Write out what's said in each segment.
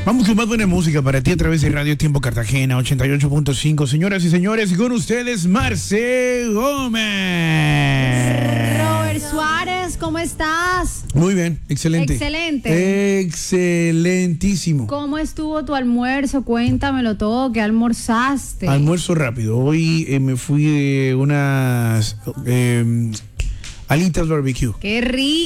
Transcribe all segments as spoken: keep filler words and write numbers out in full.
Vamos con más buena música para ti a través de Radio Tiempo Cartagena ochenta y ocho punto cinco. Señoras y señores, con ustedes Marce Gómez. Robert Suárez, ¿cómo estás? Muy bien, excelente. Excelente. Excelentísimo. ¿Cómo estuvo tu almuerzo? Cuéntamelo todo, ¿qué almorzaste? Almuerzo rápido. Hoy eh, me fui de unas eh, alitas barbecue. ¡Qué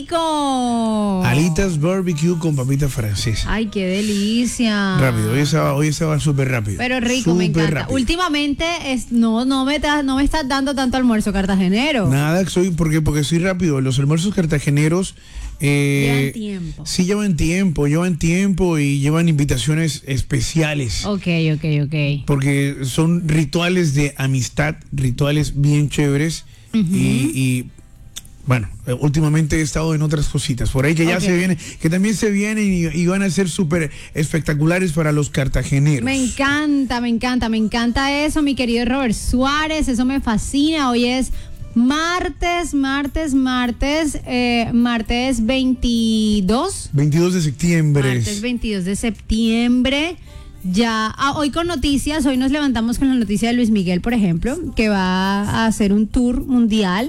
rico! Alitas barbecue con papita francesa. ¡Ay, qué delicia! Rápido, hoy estaba, hoy estaba súper rápido. Pero rico, me encanta. Rápido. Últimamente es, no, no, me ta, no me estás dando tanto almuerzo cartagenero. Nada, soy porque, porque soy rápido. Los almuerzos cartageneros eh, llevan tiempo. Sí, llevan tiempo, llevan tiempo y llevan invitaciones especiales. Ok, ok, ok. Porque son rituales de amistad, rituales bien chéveres. Uh-huh. y, y bueno, últimamente he estado en otras cositas por ahí que ya okay. se vienen, que también se vienen y, y van a ser súper espectaculares para los cartageneros. Me encanta, me encanta, me encanta eso, mi querido Robert Suárez, eso me fascina. Hoy es martes, martes, martes, eh, martes veintidós. veintidós de septiembre. Martes veintidós de septiembre. Ya, ah, hoy con noticias, hoy nos levantamos con la noticia de Luis Miguel, por ejemplo, que va a hacer un tour mundial.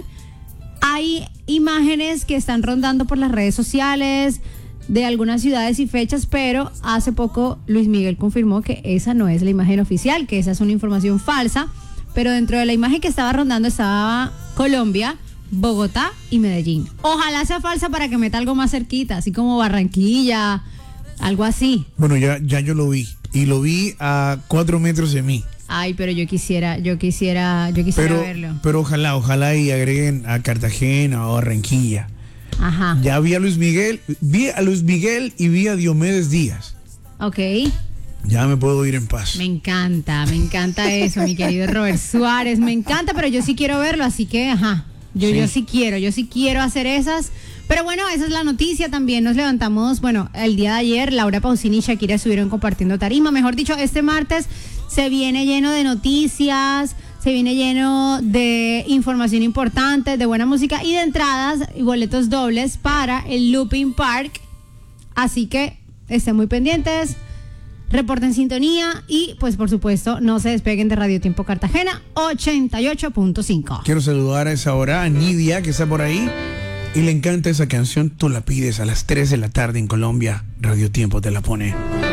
Hay imágenes que están rondando por las redes sociales de algunas ciudades y fechas, pero hace poco Luis Miguel confirmó que esa no es la imagen oficial, que esa es una información falsa, pero dentro de la imagen que estaba rondando estaba Colombia, Bogotá y Medellín. Ojalá sea falsa para que meta algo más cerquita, así como Barranquilla, algo así. Bueno, ya, ya yo lo vi, y lo vi a cuatro metros de mí. Ay, pero yo quisiera, yo quisiera, yo quisiera pero, verlo. Pero ojalá, ojalá y agreguen a Cartagena o Barranquilla. Ajá. Ya vi a Luis Miguel, vi a Luis Miguel y vi a Diomedes Díaz. Ok. Ya me puedo ir en paz. Me encanta, me encanta eso, mi querido Robert Suárez, me encanta, pero yo sí quiero verlo, así que, ajá, yo sí, yo sí quiero, yo sí quiero hacer esas. Pero bueno, esa es la noticia. También nos levantamos, bueno, el día de ayer Laura Pausini y Shakira estuvieron compartiendo tarima. Mejor dicho, este martes se viene lleno de noticias, se viene lleno de información importante, de buena música y de entradas y boletos dobles para el Looping Park. Así que estén muy pendientes, reporten sintonía y pues por supuesto no se despeguen de Radio Tiempo Cartagena ochenta y ocho punto cinco. Quiero saludar a esa hora a Nidia, que está por ahí. Y le encanta esa canción, tú la pides a las tres de la tarde en Colombia, Radio Tiempo te la pone.